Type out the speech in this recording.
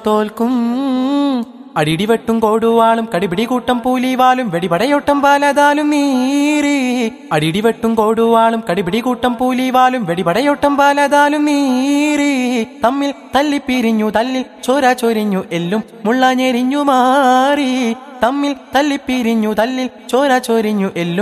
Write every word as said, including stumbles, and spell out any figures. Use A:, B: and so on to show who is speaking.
A: തോൽക്കും. അടിടിവെട്ടും കോടുവാളും കടിപിടി കൂട്ടം പൂലിവാലും വെടിപടയോട്ടം പാലതാലും നീറി. അടിടിവെട്ടും കോടുവാളും കടിപിടി കൂട്ടം പൂലിവാലും വെടിപടയോട്ടം പാലതാലും നീറി. തമ്മിൽ തല്ലിപ്പിരിഞ്ഞു തല്ലിൽ ചോര ചൊരിഞ്ഞു എല്ലും മുള്ള ഞെരിഞ്ഞു മാറി. തമ്മിൽ തല്ലിപ്പിരിഞ്ഞു തല്ലിൽ ചോര ചൊരിഞ്ഞു എല്ലും